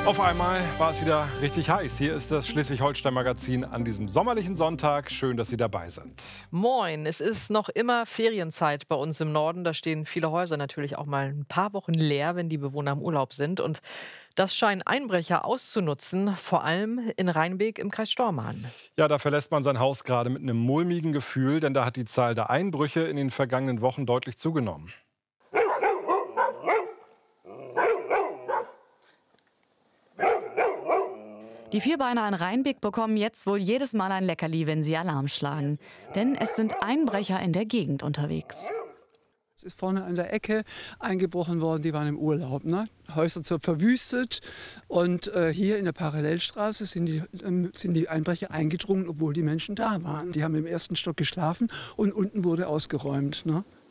Auf einmal war es wieder richtig heiß. Hier ist das Schleswig-Holstein-Magazin an diesem sommerlichen Sonntag. Schön, dass Sie dabei sind. Moin, es ist noch immer Ferienzeit bei uns im Norden. Da stehen viele Häuser natürlich auch mal ein paar Wochen leer, wenn die Bewohner im Urlaub sind. Und das scheinen Einbrecher auszunutzen, vor allem in Rheinbek im Kreis Stormarn. Ja, da verlässt man sein Haus gerade mit einem mulmigen Gefühl, denn da hat die Zahl der Einbrüche in den vergangenen Wochen deutlich zugenommen. Die Vierbeiner in Rheinbek bekommen jetzt wohl jedes Mal ein Leckerli, wenn sie Alarm schlagen. Denn es sind Einbrecher in der Gegend unterwegs. Es ist vorne an der Ecke eingebrochen worden, die waren im Urlaub. Ne? Häuser sind verwüstet und hier in der Parallelstraße sind die Einbrecher eingedrungen, obwohl die Menschen da waren. Die haben im ersten Stock geschlafen und unten wurde ausgeräumt. Ne?